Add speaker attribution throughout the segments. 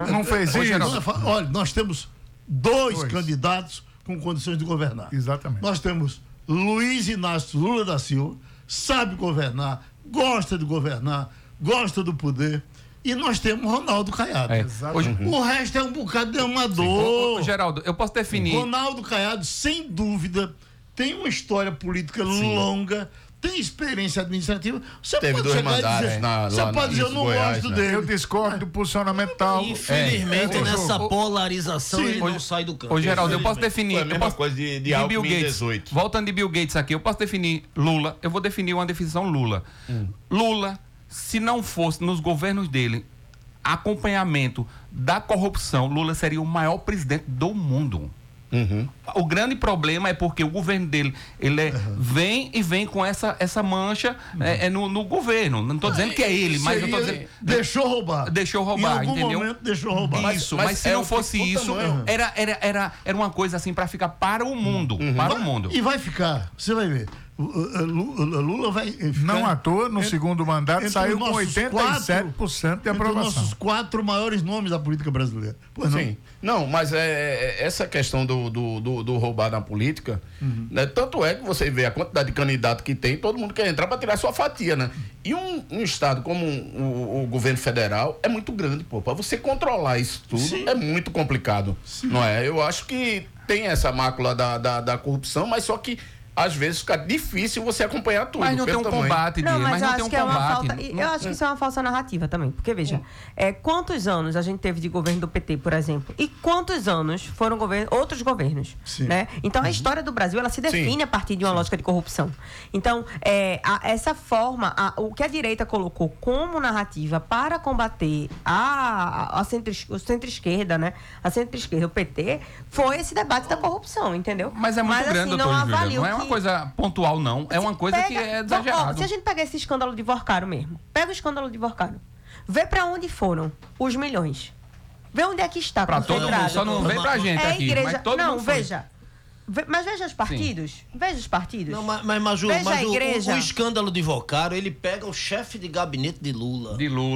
Speaker 1: não fez isso.
Speaker 2: Olha, nós temos dois candidatos com condições de governar.
Speaker 1: Exatamente.
Speaker 2: Nós temos Luiz Inácio Lula da Silva, sabe governar, gosta de governar, gosta do poder. E nós temos Ronaldo Caiado. O resto é um bocado de amador.
Speaker 3: Geraldo, eu posso definir.
Speaker 2: Ronaldo Caiado, sem dúvida, tem uma história política longa, tem experiência administrativa. Você
Speaker 4: teve
Speaker 2: pode
Speaker 4: 2
Speaker 2: chegar
Speaker 4: mandatos
Speaker 2: e dizer, você pode dizer, eu não gosto dele.
Speaker 1: Eu discordo do posicionamento tal.
Speaker 5: Infelizmente, nessa polarização, ele não sai do campo.
Speaker 3: Ô, Geraldo, eu posso definir.
Speaker 4: Foi a mesma coisa de Alckmin
Speaker 3: Bill Gates.
Speaker 4: 18.
Speaker 3: Voltando de Bill Gates aqui, eu posso definir Lula. Eu vou definir uma definição Lula. Lula, se não fosse nos governos dele acompanhamento da corrupção, Lula seria o maior presidente do mundo. O grande problema é porque o governo dele, ele vem com essa mancha no governo. Não estou dizendo que é ele, mas eu estou dizendo...
Speaker 2: Deixou roubar.
Speaker 3: Em algum
Speaker 2: entendeu? Momento deixou roubar.
Speaker 3: Isso, mas se não fosse isso, era uma coisa assim para ficar para o mundo. Para o mundo.
Speaker 2: E vai ficar, você vai ver. Lula vai ficar,
Speaker 1: não à toa, no segundo mandato saiu com 87% de aprovação.
Speaker 2: Entre os nossos 4 maiores nomes da política brasileira. Pois não?
Speaker 4: Sim. Não, mas essa questão do roubar na política, né, tanto é que você vê a quantidade de candidato que tem, todo mundo quer entrar para tirar sua fatia, né? E um estado como o governo federal é muito grande, pô. Para você controlar isso tudo é muito complicado, não é? Eu acho que tem essa mácula da corrupção, mas só que às vezes fica difícil você acompanhar tudo.
Speaker 3: Mas não tem um combate dele, mas não tem um combate.
Speaker 6: Eu acho que isso é uma falsa narrativa também, porque veja, quantos anos a gente teve de governo do PT, por exemplo, e quantos anos foram outros governos, né? Então a história do Brasil, ela se define a partir de uma lógica de corrupção. Então, essa forma, o que a direita colocou como narrativa para combater o centro-esquerda, né? A centro-esquerda, o PT, foi esse debate da corrupção, entendeu?
Speaker 3: Mas é muito grande,
Speaker 6: assim,
Speaker 3: doutor Júlio, não é uma coisa pontual, não. É uma coisa que é exagerada.
Speaker 6: Se a gente pegar esse escândalo de Vorcaro mesmo, pega o escândalo de Vorcaro, vê pra onde foram os milhões. Vê onde é que está.
Speaker 3: Pra todo mundo, só não vem pra gente aqui.
Speaker 6: Igreja,
Speaker 3: mas todo mundo
Speaker 6: veja. Mas veja os partidos. Veja os partidos.
Speaker 5: Não, mas o escândalo de Vorcaro, ele pega o chefe de gabinete de Lula.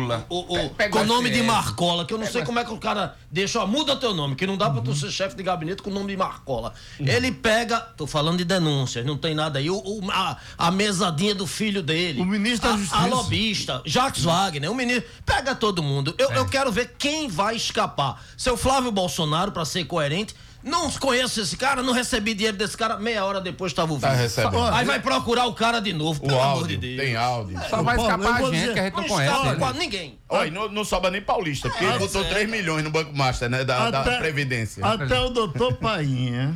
Speaker 5: Com o nome de Marcola, que eu não sei como é que o cara deixa, muda teu nome, que não dá pra tu ser chefe de gabinete com o nome de Marcola. Ele pega, tô falando de denúncias, não tem nada aí, a mesadinha do filho dele.
Speaker 2: O ministro da Justiça.
Speaker 5: A lobista, Jacques Wagner, o ministro, pega todo mundo. Eu quero ver quem vai escapar. Seu Flávio Bolsonaro, pra ser coerente, não conheço esse cara, não recebi dinheiro desse cara, meia hora depois estava ouvindo. Aí vai procurar o cara de novo, pelo amor de Deus.
Speaker 4: Tem áudio.
Speaker 3: Só vai escapar a gente que a gente não conhece.
Speaker 5: Ninguém.
Speaker 4: Olha, não sobra nem paulista, porque ele botou 3 milhões no Banco Master, né, da Previdência.
Speaker 2: Até o doutor Painha,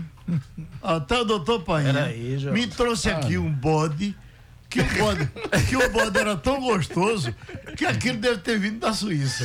Speaker 2: me trouxe aqui um bode, que o bode era tão gostoso que aquilo deve ter vindo da Suíça.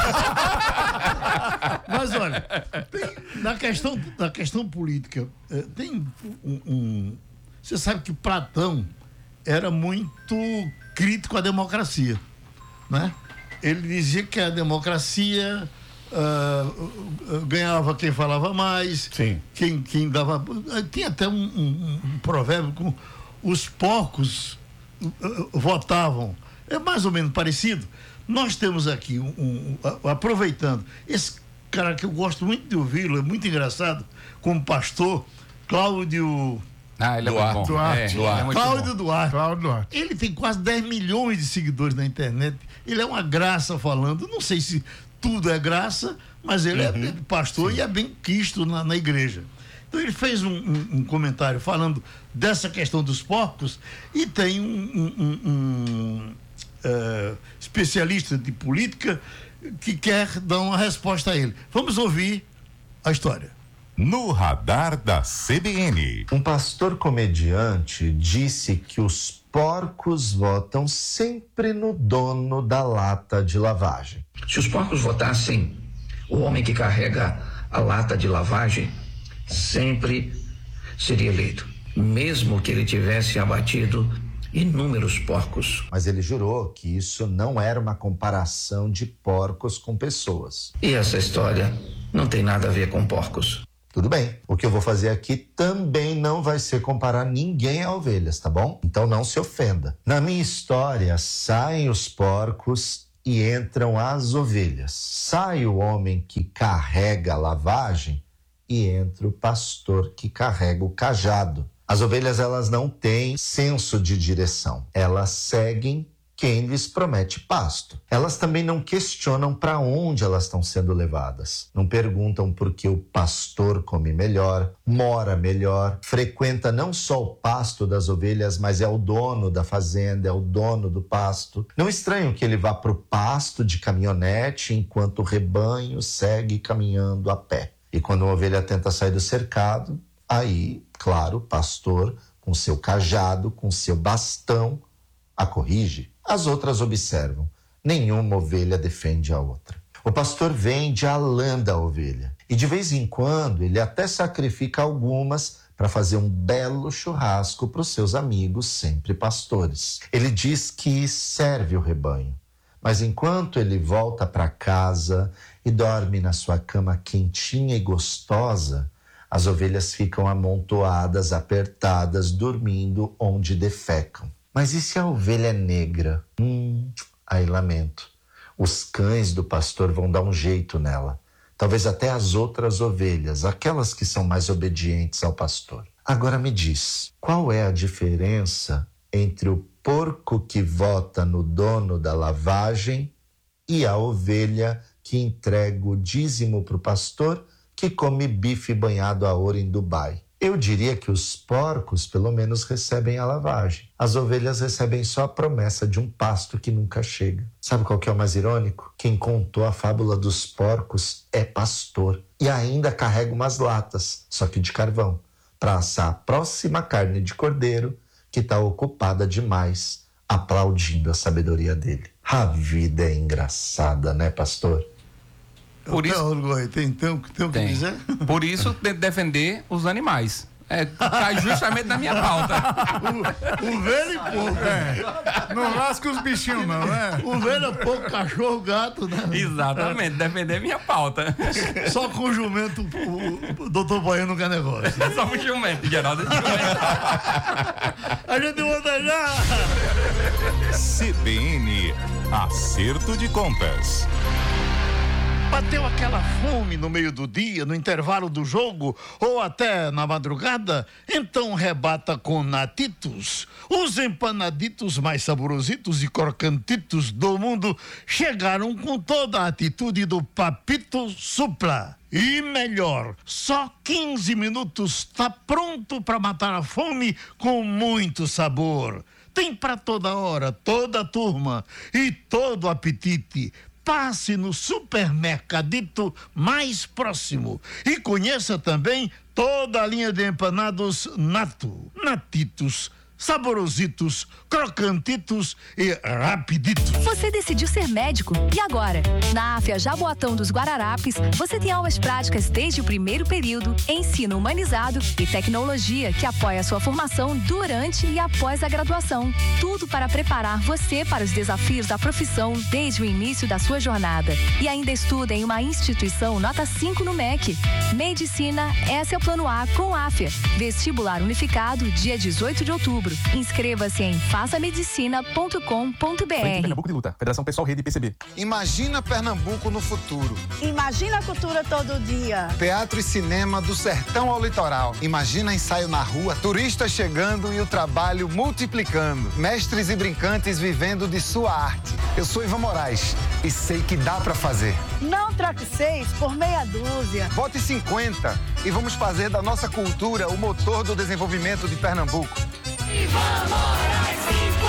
Speaker 2: Mas olha, na questão política, tem você sabe que Platão era muito crítico à democracia, né? Ele dizia que a democracia ganhava quem falava mais, quem dava... Tinha até um provérbio com os porcos votavam. É mais ou menos parecido. Nós temos aqui, aproveitando, esse cara que eu gosto muito de ouvi-lo, é muito engraçado, como pastor, Cláudio...
Speaker 3: ele é muito bom.
Speaker 2: Duarte. Cláudio Duarte. Ele tem quase 10 milhões de seguidores na internet. Ele é uma graça falando. Não sei se tudo é graça, mas ele é pastor e é bem quisto na igreja. Então ele fez um comentário falando dessa questão dos porcos e tem um especialista de política que quer dar uma resposta a ele. Vamos ouvir a história.
Speaker 7: No radar da CBN.
Speaker 8: Um pastor comediante disse que os porcos votam sempre no dono da lata de lavagem.
Speaker 9: Se os porcos votassem, o homem que carrega a lata de lavagem sempre seria eleito, mesmo que ele tivesse abatido inúmeros porcos.
Speaker 8: Mas ele jurou que isso não era uma comparação de porcos com pessoas.
Speaker 9: E essa história não tem nada a ver com porcos.
Speaker 8: Tudo bem, o que eu vou fazer aqui também não vai ser comparar ninguém a ovelhas, tá bom? Então não se ofenda. Na minha história, saem os porcos e entram as ovelhas. Sai o homem que carrega a lavagem e entra o pastor que carrega o cajado. As ovelhas, elas não têm senso de direção. Elas seguem quem lhes promete pasto. Elas também não questionam para onde elas estão sendo levadas. Não perguntam por que o pastor come melhor, mora melhor, frequenta não só o pasto das ovelhas, mas é o dono da fazenda, é o dono do pasto. Não estranham que ele vá para o pasto de caminhonete enquanto o rebanho segue caminhando a pé. E quando uma ovelha tenta sair do cercado, aí, claro, o pastor, com seu cajado, com seu bastão, a corrige. As outras observam. Nenhuma ovelha defende a outra. O pastor vende a lã da ovelha. E de vez em quando ele até sacrifica algumas para fazer um belo churrasco para os seus amigos, sempre pastores. Ele diz que serve o rebanho. Mas enquanto ele volta para casa e dorme na sua cama quentinha e gostosa, as ovelhas ficam amontoadas, apertadas, dormindo onde defecam. Mas e se a ovelha é negra? Aí lamento. Os cães do pastor vão dar um jeito nela. Talvez até as outras ovelhas, aquelas que são mais obedientes ao pastor. Agora me diz, qual é a diferença entre o porco que vota no dono da lavagem e a ovelha que entrega o dízimo para o pastor que come bife banhado a ouro em Dubai? Eu diria que os porcos, pelo menos, recebem a lavagem. As ovelhas recebem só a promessa de um pasto que nunca chega. Sabe qual que é o mais irônico? Quem contou a fábula dos porcos é pastor. E ainda carrega umas latas, só que de carvão, para assar a próxima carne de cordeiro que está ocupada demais, aplaudindo a sabedoria dele. A vida é engraçada, né, pastor?
Speaker 3: Por isso,
Speaker 2: tem o que dizer?
Speaker 3: Por isso, tem que defender os animais. Cai justamente na minha pauta.
Speaker 2: O velho e pouco.
Speaker 1: Não lasca os bichinhos, não, né?
Speaker 2: O velho é pouco, cachorro, gato, né?
Speaker 3: Exatamente, defender minha pauta.
Speaker 2: Só com o jumento, o doutor Baiano não quer negócio.
Speaker 3: Só com o jumento, Geraldo.
Speaker 2: A gente volta já.
Speaker 7: CBN, acerto de contas.
Speaker 2: Bateu aquela fome no meio do dia, no intervalo do jogo ou até na madrugada? Então rebata com Natitos. Os empanaditos mais saborositos e crocantitos do mundo chegaram com toda a atitude do Papito Supla. E melhor, só 15 minutos está pronto para matar a fome com muito sabor. Tem para toda hora, toda a turma e todo apetite. Passe no supermercadito mais próximo e conheça também toda a linha de empanados Nato, Natitos, saborositos, crocantitos e rapiditos.
Speaker 10: Você decidiu ser médico e agora? Na AFIA Jaboatão dos Guararapes, você tem aulas práticas desde o primeiro período, ensino humanizado e tecnologia que apoia a sua formação durante e após a graduação. Tudo para preparar você para os desafios da profissão desde o início da sua jornada. E ainda estuda em uma instituição nota 5 no MEC. Medicina, esse é o plano A com AFIA. Vestibular unificado, dia 18 de outubro. Inscreva-se em façamedicina.com.br.
Speaker 11: Pernambuco de Luta, Federação Pessoal Rede PCB.
Speaker 12: Imagina Pernambuco no futuro.
Speaker 13: Imagina a cultura todo dia.
Speaker 12: Teatro e cinema do sertão ao litoral. Imagina ensaio na rua, turistas chegando e o trabalho multiplicando. Mestres e brincantes vivendo de sua arte. Eu sou Ivan Moraes e sei que dá pra fazer.
Speaker 13: Não troque 6 por meia dúzia.
Speaker 12: Vote 50 e vamos fazer da nossa cultura o motor do desenvolvimento de Pernambuco.
Speaker 14: Ivan Moraes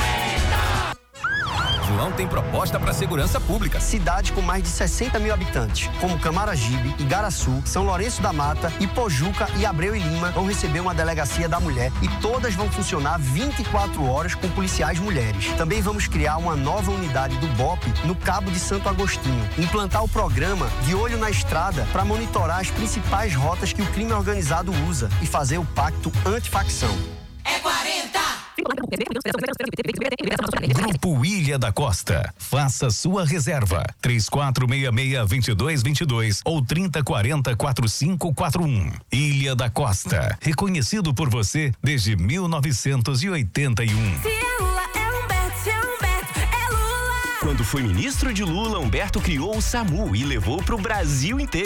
Speaker 14: 50.
Speaker 15: João tem proposta para segurança pública.
Speaker 16: Cidades com mais de 60 mil habitantes, como Camaragibe, Igaraçu, São Lourenço da Mata, Ipojuca e Abreu e Lima, vão receber uma delegacia da mulher e todas vão funcionar 24 horas com policiais mulheres. Também vamos criar uma nova unidade do BOP no Cabo de Santo Agostinho. Implantar o programa De Olho na Estrada para monitorar as principais rotas que o crime organizado usa e fazer o pacto antifacção.
Speaker 14: É 40!
Speaker 15: Grupo Ilha da Costa. Faça sua reserva. 3466-2222 ou 3040-4541. Ilha da Costa. Reconhecido por você desde 1981.
Speaker 14: Se é Lula, é Humberto. Se é Humberto, é Lula.
Speaker 16: Quando
Speaker 17: Quando foi ministro de Lula, Humberto criou o SAMU e levou para o Brasil inteiro.